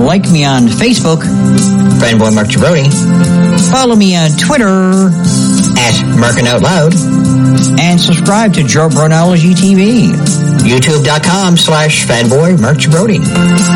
like me on Facebook, Fanboy Mark Jabroni. follow me on Twitter, @MarkinOutLoud. and subscribe to Joe Bronology TV. YouTube.com/Fanboy Mark Jabroni.